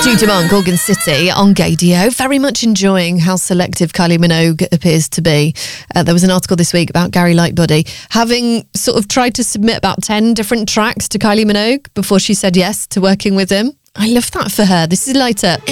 Judy Monk, Organ City on Gaydio. Very much enjoying how selective Kylie Minogue appears to be. There was an article this week about Gary Lightbody having sort of tried to submit about 10 different tracks to Kylie Minogue before she said yes to working with him. I love that for her. This is Lighter.